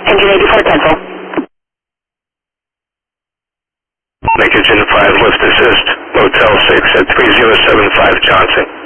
Engine 84 cancel. Make engine 5 lift assist. Motel 6 at 3075 Johnson.